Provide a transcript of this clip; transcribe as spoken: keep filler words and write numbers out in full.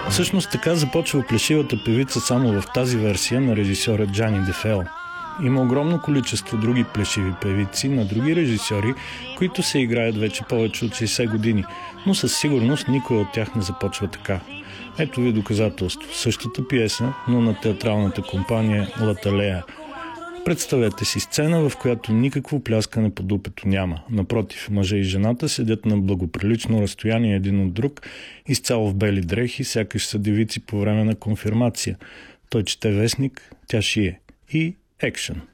Всъщност така започва плешивата певица само в тази версия на режисьора Джани Дефео. Има огромно количество други плешиви певици на други режисьори, които се играят вече повече от шейсет години, но със сигурност никой от тях не започва така. Ето ви доказателство. Същата пиеса, но на театралната компания Латалея. Представете си сцена, в която никакво пляскане по дупето няма. Напротив, мъжа и жената седят на благоприлично разстояние един от друг, изцяло в бели дрехи, сякаш са девици по време на конфирмация. Той чете вестник, тя шие. И екшън.